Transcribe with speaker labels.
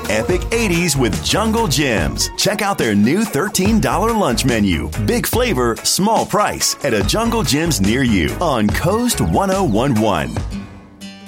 Speaker 1: epic 80s with Jungle Jim's. Check out their new $13 lunch menu. Big flavor, small price at a Jungle Jim's near you on Coast 1011.